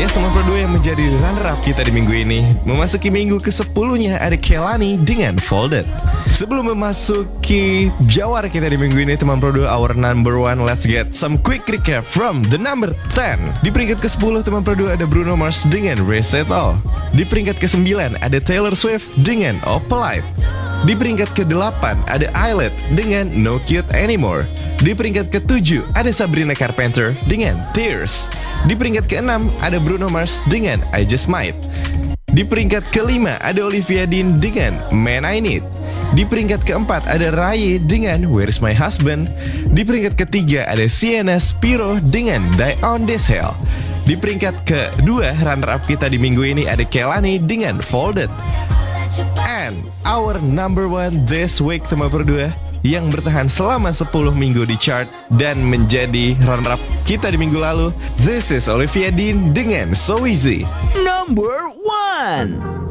Yes, teman Pro 2 yang menjadi runner-up kita di minggu ini. Memasuki minggu ke-10-nya ada Kehlani dengan Folded. Sebelum memasuki jawara kita di minggu ini, teman Pro 2, our number one, let's get some quick recap from the number 10. Di peringkat ke-10, teman Pro 2, ada Bruno Mars dengan Reset All. Di peringkat ke-9, ada Taylor Swift dengan Opalite. Di peringkat ke-8 ada Islet dengan No Cute Anymore. Di peringkat ke-7 ada Sabrina Carpenter dengan Tears. Di peringkat ke-6 ada Bruno Mars dengan I Just Might. Di peringkat ke-5 ada Olivia Dean dengan Man I Need. Di peringkat ke-4 ada Rai dengan Where's My Husband. Di peringkat ke-3 ada Sienna Spiro dengan Die On This Hell. Di peringkat ke-2 runner-up kita di minggu ini ada Kehlani dengan Folded. And our number one this week, teman Pro 2, yang bertahan selama 10 minggu di chart dan menjadi runner-up kita di minggu lalu, this is Olivia Dean dengan So Easy. Number 1.